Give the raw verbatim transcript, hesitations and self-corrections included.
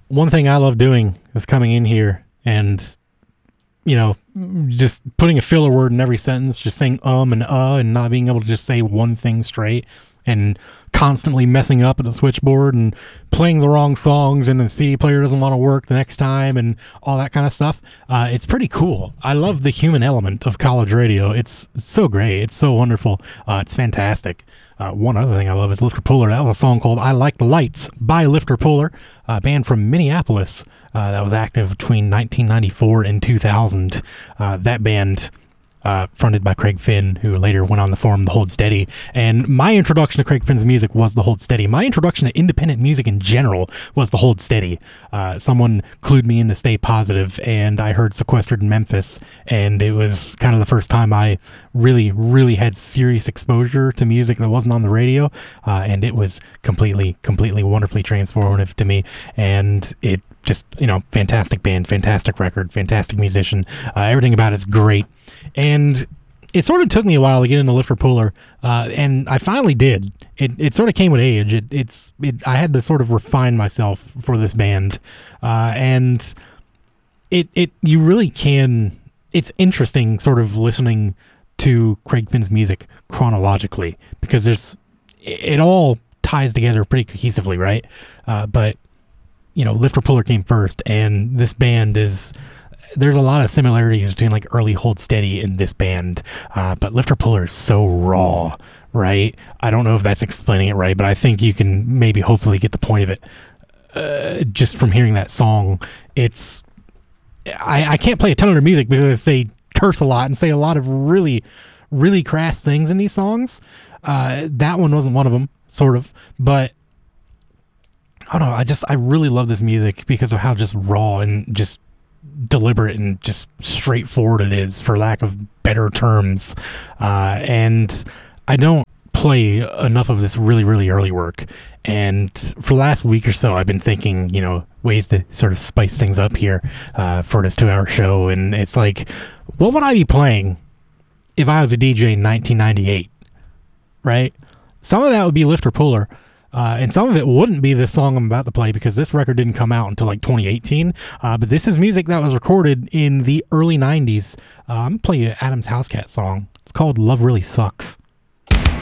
one thing I love doing is coming in here and, you know, just putting a filler word in every sentence, just saying um and uh and not being able to just say one thing straight, and constantly messing up at the switchboard and playing the wrong songs, and the C D player doesn't want to work the next time and all that kind of stuff. Uh, it's pretty cool. I love the human element of college radio. It's so great. It's so wonderful. Uh, it's fantastic. Uh, one other thing I love is Lifter Puller. That was a song called I Like the Lights by Lifter Puller, a band from Minneapolis uh, that was active between nineteen ninety-four and two thousand. Uh, that band... Uh, fronted by Craig Finn, who later went on to form the Hold Steady. And my introduction to Craig Finn's music was the Hold Steady. My introduction to independent music in general was the Hold Steady. Uh, someone clued me in to Stay Positive, and I heard Sequestered in Memphis, and it was kind of the first time I really, really had serious exposure to music that wasn't on the radio, uh, and it was completely, completely wonderfully transformative to me, and it just, you know, fantastic band, fantastic record, fantastic musician. Uh, everything about it's great. And it sort of took me a while to get into Lifter Puller, uh, and I finally did. It it sort of came with age. It it's it, I had to sort of refine myself for this band, uh, and it it you really can. It's interesting, sort of listening to Craig Finn's music chronologically, because there's it all ties together pretty cohesively, right? Uh, but you know, Lifter Puller came first, and this band is, there's a lot of similarities between like early Hold Steady and this band, uh, but Lifter Puller is so raw, right? I don't know if that's explaining it right, but I think you can maybe hopefully get the point of it uh, just from hearing that song. It's, I, I can't play a ton of their music because they curse a lot and say a lot of really, really crass things in these songs. Uh, that one wasn't one of them, sort of, but I don't know, I just, I really love this music because of how just raw and just deliberate and just straightforward it is, for lack of better terms. Uh, and I don't play enough of this really, really early work. And for the last week or so, I've been thinking, you know, ways to sort of spice things up here uh, for this two-hour show. And it's like, what would I be playing if I was a D J in nineteen ninety-eight, right? Some of that would be Lifter Puller. Uh, and some of it wouldn't be this song I'm about to play, because this record didn't come out until like twenty eighteen. Uh, but this is music that was recorded in the early nineties. Uh, I'm going to play you Adam's Housecat song. It's called Love Really Sucks.